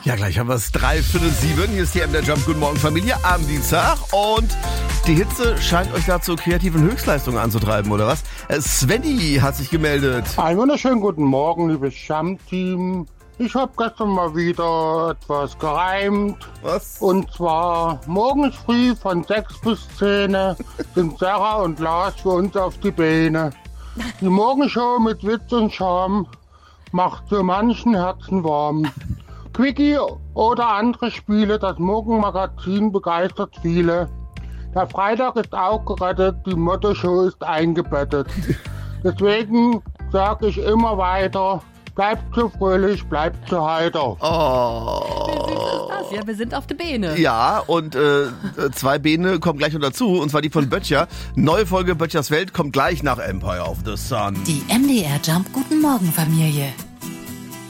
Ja, gleich haben wir es 6:45. Hier ist die MDR Jump. Guten Morgen, Familie, am Dienstag. Und die Hitze scheint euch da zu kreativen Höchstleistungen anzutreiben, oder was? Svenny hat sich gemeldet. Einen wunderschönen guten Morgen, liebes Jump-Team. Ich habe gestern mal wieder etwas gereimt. Was? Und zwar morgens früh von 6 bis 10 sind Sarah und Lars für uns auf die Beine. Die Morgenshow mit Witz und Charme macht für manchen Herzen warm. Quickie oder andere Spiele, das Morgenmagazin begeistert viele. Der Freitag ist auch gerettet, die Motto-Show ist eingebettet. Deswegen sage ich immer weiter, bleibt so fröhlich, bleibt so heiter. Oh. Wie süß ist das? Ja, wir sind auf die Beine. Ja, und 2 Beine kommen gleich noch dazu, und zwar die von Böttcher. Neue Folge Böttchers Welt kommt gleich nach Empire of the Sun. Die MDR Jump Guten Morgen Familie.